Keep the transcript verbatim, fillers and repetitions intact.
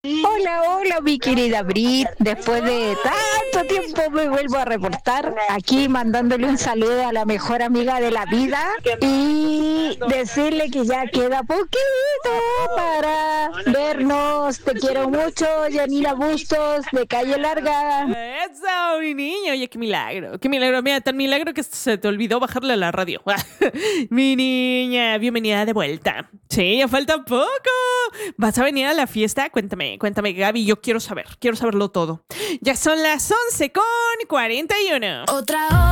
Hola, hola, mi querida Brit. Después de tanto tiempo me vuelvo a reportar aquí mandándole un saludo a la mejor amiga de la vida y decirle que ya queda poquito para vernos. Te quiero mucho, Yanira Bustos, de Calle Larga. Eso, mi niño. Oye, qué milagro. Qué milagro. Mira, tan milagro que se te olvidó bajarle a la radio. Mi niña, bienvenida de vuelta. Sí, ya falta poco. ¿Vas a venir a la fiesta? Cuéntame, cuéntame, Gaby. Yo quiero saber. Quiero saberlo todo. Ya son las once con cuarenta y uno. Otra